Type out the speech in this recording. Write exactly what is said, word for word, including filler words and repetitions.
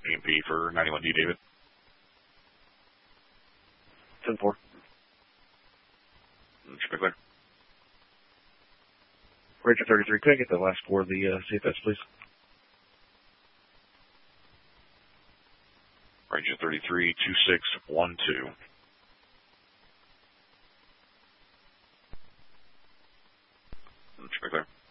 E M P for ninety-one D, David. ten four. Should be clear. Ranger thirty-three, could I get the last four of the uh, C F S, please? Ranger thirty-three, two six one two. Should be clear.